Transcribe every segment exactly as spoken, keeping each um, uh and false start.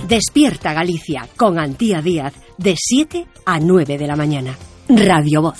Despierta Galicia con Antía Díaz de siete a nueve de la mañana. Radio Voz.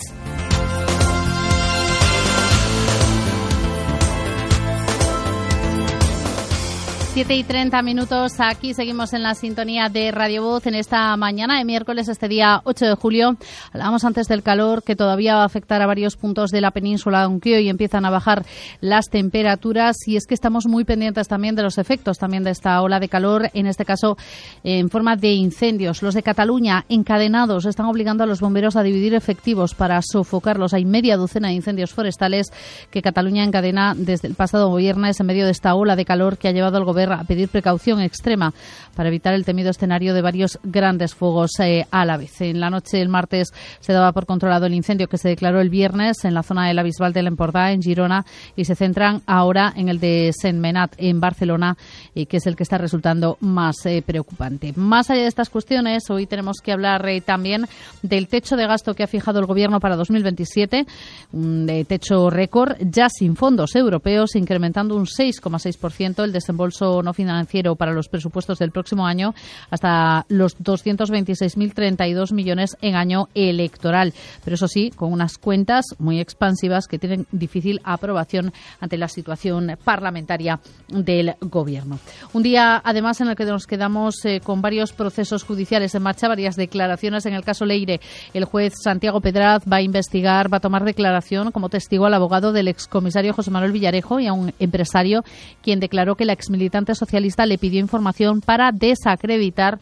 siete y treinta minutos, aquí seguimos en la sintonía de Radio Voz en esta mañana de miércoles, este día ocho de julio. Hablábamos antes del calor que todavía va a afectar a varios puntos de la península, aunque hoy empiezan a bajar las temperaturas, y es que estamos muy pendientes también de los efectos también de esta ola de calor, en este caso en forma de incendios. Los de Cataluña encadenados están obligando a los bomberos a dividir efectivos para sofocarlos. Hay media docena de incendios forestales que Cataluña encadena desde el pasado viernes en medio de esta ola de calor que ha llevado al gobierno a pedir precaución extrema para evitar el temido escenario de varios grandes fuegos eh, a la vez. En la noche del martes se daba por controlado el incendio que se declaró el viernes en la zona de la Bisbal de l'Empordà, en Girona, y se centran ahora en el de Sentmenat, en Barcelona, y que es el que está resultando más eh, preocupante. Más allá de estas cuestiones, hoy tenemos que hablar eh, también del techo de gasto que ha fijado el Gobierno para dos mil veintisiete, un eh, techo récord, ya sin fondos europeos, incrementando un seis coma seis por ciento el desembolso no financiero para los presupuestos del próximo año hasta los doscientos veintiséis mil treinta y dos millones en año electoral. Pero eso sí, con unas cuentas muy expansivas que tienen difícil aprobación ante la situación parlamentaria del Gobierno. Un día, además, en el que nos quedamos eh, con varios procesos judiciales en marcha, varias declaraciones. En el caso Leire, el juez Santiago Pedraz va a investigar, va a tomar declaración como testigo al abogado del excomisario José Manuel Villarejo y a un empresario quien declaró que la exmilitante socialista le pidió información para desacreditar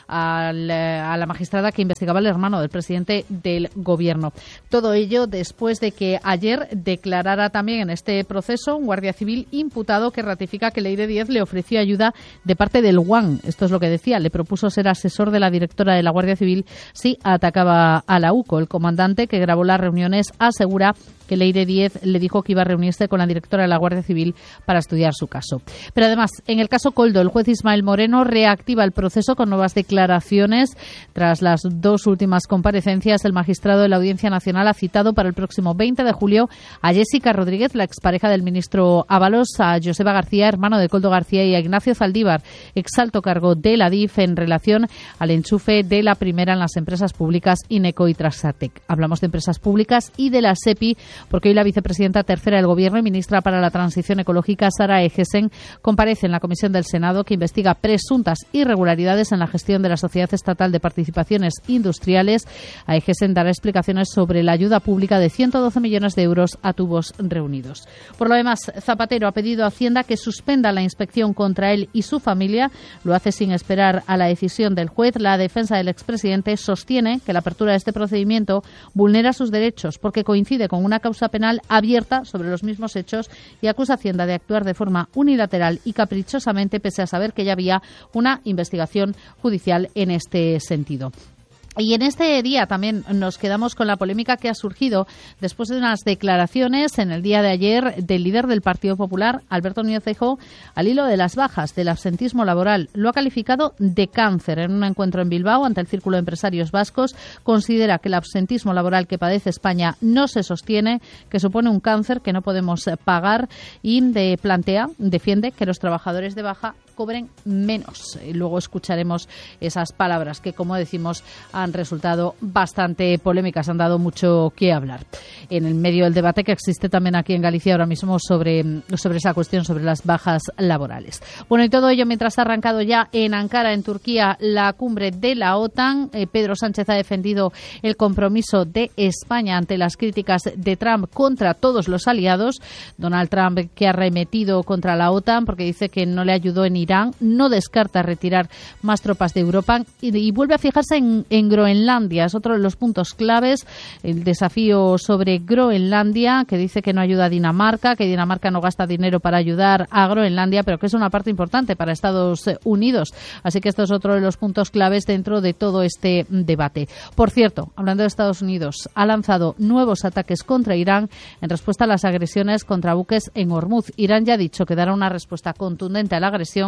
al, a la magistrada que investigaba al hermano del presidente del Gobierno. Todo ello después de que ayer declarara también en este proceso un guardia civil imputado que ratifica que Leire Díez le ofreció ayuda de parte del U A N. Esto es lo que decía. Le propuso ser asesor de la directora de la Guardia Civil si atacaba a la U C O. El comandante que grabó las reuniones asegura que Leire Díez le dijo que iba a reunirse con la directora de la Guardia Civil para estudiar su caso. Pero además, en el caso Koldo, el juez Ismael Moreno reactiva el proceso con nuevas declaraciones. Tras las dos últimas comparecencias, el magistrado de la Audiencia Nacional ha citado para el próximo veinte de julio a Jessica Rodríguez, la expareja del ministro Ábalos, a Joseba García, hermano de Koldo García, y a Ignacio Zaldívar, exalto cargo de la D I F, en relación al enchufe de la primera en las empresas públicas Ineco y Trasatec. Hablamos de empresas públicas y de la SEPI, porque hoy la vicepresidenta tercera del Gobierno y ministra para la Transición Ecológica, Sara Egesen, comparece en la Comisión del Senado que investiga presuntas irregularidades en la gestión de la Sociedad Estatal de Participaciones Industriales. A Egesen dará explicaciones sobre la ayuda pública de ciento doce millones de euros a tubos reunidos. Por lo demás, Zapatero ha pedido a Hacienda que suspenda la inspección contra él y su familia. Lo hace sin esperar a la decisión del juez. La defensa del expresidente sostiene que la apertura de este procedimiento vulnera sus derechos porque coincide con una causa penal abierta sobre los mismos hechos y acusa a Hacienda de actuar de forma unilateral y caprichosamente, pese a saber que ya había una investigación judicial en este sentido. Y en este día también nos quedamos con la polémica que ha surgido después de unas declaraciones en el día de ayer del líder del Partido Popular, Alberto Núñez Feijóo, al hilo de las bajas del absentismo laboral. Lo ha calificado de cáncer. En un encuentro en Bilbao ante el Círculo de Empresarios Vascos, considera que el absentismo laboral que padece España no se sostiene, que supone un cáncer que no podemos pagar, y de plantea, defiende que los trabajadores de baja cobren menos. Luego escucharemos esas palabras que, como decimos, han resultado bastante polémicas, han dado mucho que hablar en el medio del debate que existe también aquí en Galicia ahora mismo sobre, sobre esa cuestión, sobre las bajas laborales. Bueno, y todo ello mientras ha arrancado ya en Ankara, en Turquía, la cumbre de la OTAN. Eh, Pedro Sánchez ha defendido el compromiso de España ante las críticas de Trump contra todos los aliados. Donald Trump, que ha arremetido contra la OTAN porque dice que no le ayudó en Irán, no descarta retirar más tropas de Europa y, y vuelve a fijarse en, en Groenlandia. Es otro de los puntos claves, el desafío sobre Groenlandia, que dice que no ayuda a Dinamarca, que Dinamarca no gasta dinero para ayudar a Groenlandia, pero que es una parte importante para Estados Unidos. Así que esto es otro de los puntos claves dentro de todo este debate. Por cierto, hablando de Estados Unidos, ha lanzado nuevos ataques contra Irán en respuesta a las agresiones contra buques en Hormuz. Irán ya ha dicho que dará una respuesta contundente a la agresión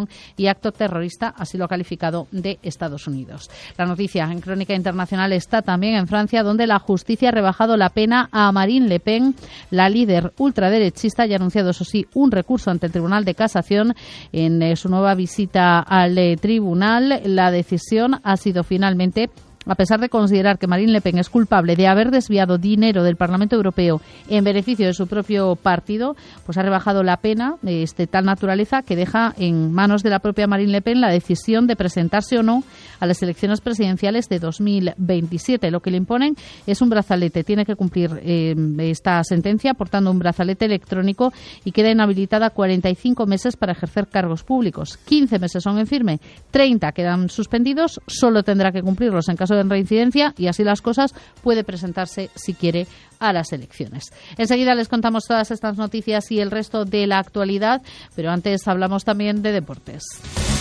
sedición y acto terrorista, así lo ha calificado, de Estados Unidos. La noticia en Crónica Internacional está también en Francia, donde la justicia ha rebajado la pena a Marine Le Pen, la líder ultraderechista, y ha anunciado, eso sí, un recurso ante el Tribunal de Casación en eh, su nueva visita al eh, tribunal. La decisión ha sido finalmente, a pesar de considerar que Marine Le Pen es culpable de haber desviado dinero del Parlamento Europeo en beneficio de su propio partido, pues ha rebajado la pena de este, tal naturaleza que deja en manos de la propia Marine Le Pen la decisión de presentarse o no a las elecciones presidenciales de dos mil veintisiete. Lo que le imponen es un brazalete. Tiene que cumplir eh, esta sentencia portando un brazalete electrónico y queda inhabilitada cuarenta y cinco meses para ejercer cargos públicos. quince meses son en firme, treinta quedan suspendidos, solo tendrá que cumplirlos en caso en reincidencia, y así las cosas puede presentarse, si quiere, a las elecciones. Enseguida les contamos todas estas noticias y el resto de la actualidad, pero antes hablamos también de deportes.